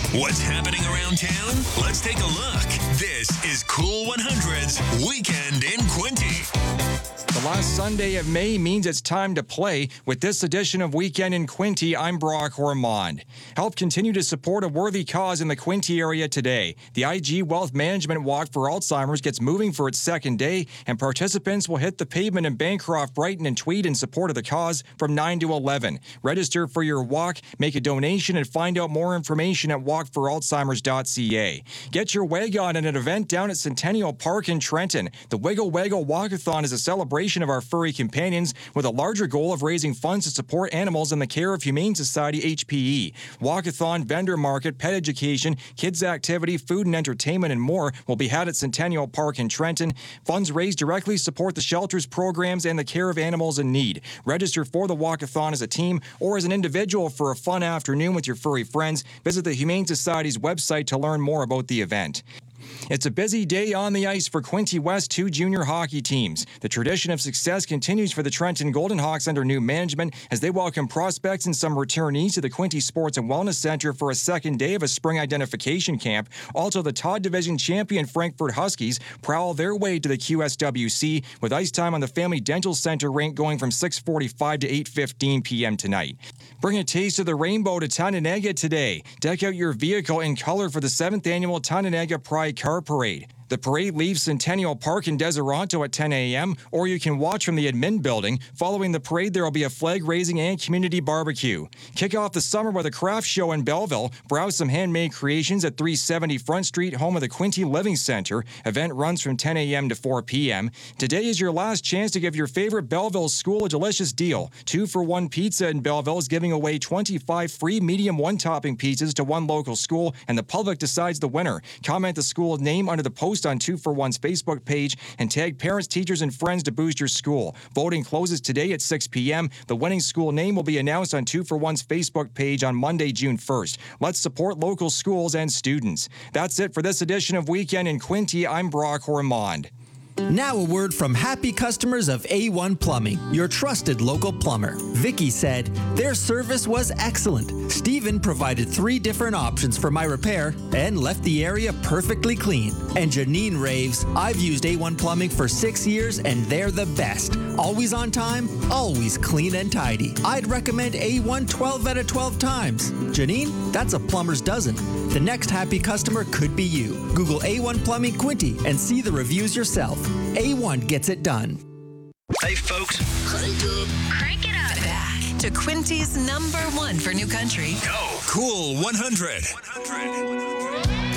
What's happening around town? Let's take a look. This is Cool 100's Weekend in Quinte. The last Sunday of May means it's time to play. With this edition of Weekend in Quinte, I'm Brock Ormond. Help continue to support a worthy cause in the Quinte area today. The IG Wealth Management Walk for Alzheimer's gets moving for its second day, and participants will hit the pavement in Bancroft, Brighton, and Tweed in support of the cause from 9 to 11. Register for your walk, make a donation, and find out more information at walkforalzheimers.ca. Get your wag on at an event down at Centennial Park in Trenton. The Wiggle Waggle Walkathon is a celebration of our furry companions with a larger goal of raising funds to support animals in the care of Humane Society HPE. Walkathon, vendor market, pet education, kids activity, food and entertainment, and more will be had at Centennial Park in Trenton. Funds raised directly support the shelters, programs, and the care of animals in need. Register for the Walkathon as a team or as an individual for a fun afternoon with your furry friends. Visit the Humane Society's website to learn more about the event. It's a busy day on the ice for Quinte West 2 junior hockey teams. The tradition of success continues for the Trenton Golden Hawks under new management as they welcome prospects and some returnees to the Quinte Sports and Wellness Center for a second day of a spring identification camp. Also, the Todd Division champion Frankfurt Huskies prowl their way to the QSWC with ice time on the Family Dental Center rink going from 6:45 to 8:15 p.m. tonight. Bring a taste of the rainbow to Tononega today. Deck out your vehicle in color for the 7th annual Tononega Pride Car Parade. The parade leaves Centennial Park in Deseronto at 10 a.m., or you can watch from the admin building. Following the parade, there will be a flag raising and community barbecue. Kick off the summer with a craft show in Belleville. Browse some handmade creations at 370 Front Street, home of the Quinte Living Center. Event runs from 10 a.m. to 4 p.m. Today is your last chance to give your favorite Belleville school a delicious deal. 2-for-1 Pizza in Belleville is giving away 25 free medium one-topping pizzas to one local school, and the public decides the winner. Comment the school name under the post on 2-for-1's Facebook page and tag parents, teachers, and friends to boost your school. Voting closes today at 6 p.m. The winning school name will be announced on 2-for-1's Facebook page on Monday, June 1st. Let's support local schools and students. That's it for this edition of Weekend in Quinte. I'm Brock Ormond. Now a word from happy customers of A1 Plumbing, your trusted local plumber. Vicky said, their service was excellent. Stephen provided 3 different options for my repair and left the area perfectly clean. And Janine raves, I've used A1 Plumbing for 6 years and they're the best. Always on time, always clean and tidy. I'd recommend A1 12 out of 12 times. Janine, that's a plumber's dozen. The next happy customer could be you. Google A1 Plumbing Quinte and see the reviews yourself. A1 gets it done. Hey, folks. Crank it up. Back to Quinte's #1 for new country. Go. Cool 100.